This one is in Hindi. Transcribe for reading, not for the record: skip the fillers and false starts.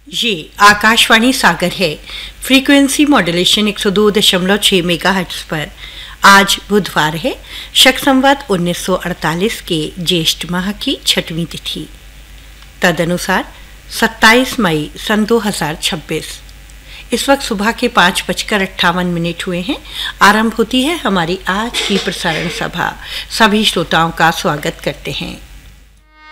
ये आकाशवाणी सागर है। फ्रीक्वेंसी मॉड्यूलेशन 102.6 मेगाहर्ट्ज पर आज बुधवार है, शक संवत 1948 के ज्येष्ठ माह की 6वीं तिथि, तदनुसार 27 मई सन 2026। इस वक्त सुबह के 5:58 हुए हैं। आरंभ होती है हमारी आज की प्रसारण सभा। सभी श्रोताओं का स्वागत करते हैं।